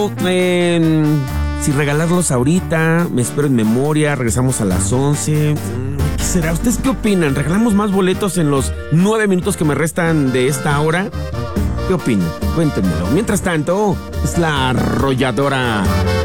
Si regalarlos ahorita, me espero en memoria, regresamos a las 11. ¿Qué será? ¿Ustedes qué opinan? ¿Regalamos más boletos en los 9 minutos que me restan de esta hora? ¿Qué opinan? Cuéntenmelo. Mientras tanto, es la arrolladora.